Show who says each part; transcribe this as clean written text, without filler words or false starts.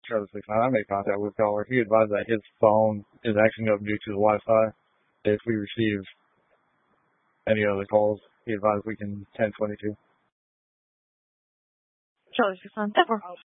Speaker 1: Charlie 69, I made contact with caller. He advised that his phone is acting up due to the Wi-Fi. If we receive any other calls, he advised we can 1022.
Speaker 2: Charlie 69,